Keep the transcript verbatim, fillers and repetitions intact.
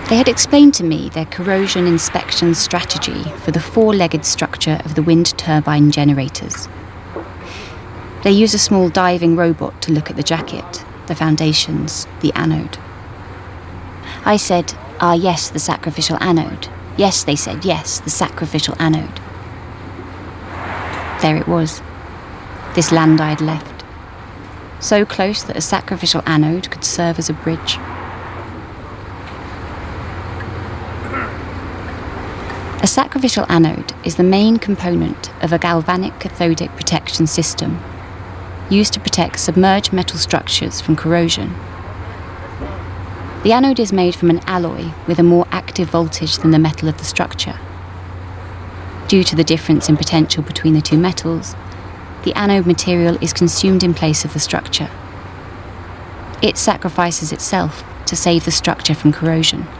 They had explained to me their corrosion inspection strategy for the four-legged structure of the wind turbine generators. They use a small diving robot to look at the jacket, the foundations, the anode. I said, ah yes, the sacrificial anode. Yes, they said, yes, the sacrificial anode. There it was, this land I had left, so close that a sacrificial anode could serve as a bridge. A sacrificial anode is the main component of a galvanic cathodic protection system used to protect submerged metal structures from corrosion. The anode is made from an alloy with a more active voltage than the metal of the structure. Due to the difference in potential between the two metals, the anode material is consumed in place of the structure. It sacrifices itself to save the structure from corrosion.